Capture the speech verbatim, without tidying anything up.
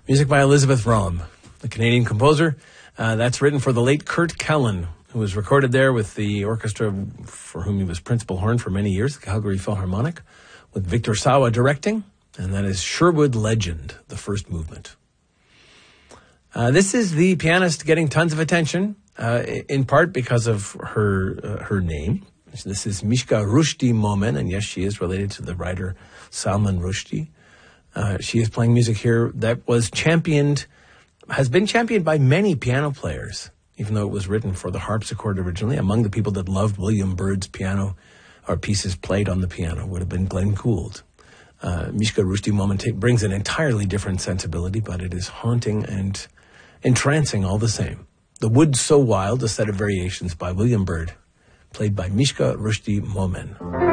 Music by Elizabeth Rahm, the Canadian composer. Uh, that's written for the late Kurt Kellen, who was recorded there with the orchestra for whom he was principal horn for many years, the Calgary Philharmonic, with Victor Sawa directing. And that is Sherwood Legend, the first movement. Uh, this is the pianist getting tons of attention, uh, in part because of her uh, her name. This is Mishka Rushdie Momen, and yes, she is related to the writer Salman Rushdie. Uh, she is playing music here that was championed, has been championed by many piano players, even though it was written for the harpsichord originally. Among the people that loved William Byrd's piano or pieces played on the piano would have been Glenn Gould. Uh, Mishka Rushdie Momen t- brings an entirely different sensibility, but it is haunting and entrancing all the same. The Wood So Wild, a set of variations by William Byrd, played by Mishka Rushdie Momen.